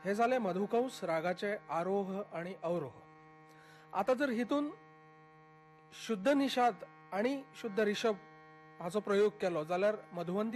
हे झाले मधुकंस रागाचे आरोह आणि अवरोह. आता जर हितून शुद्ध निषाद आणि शुद्ध रिषभ हाचो प्रयोग केलो जाल्यार मधुवंती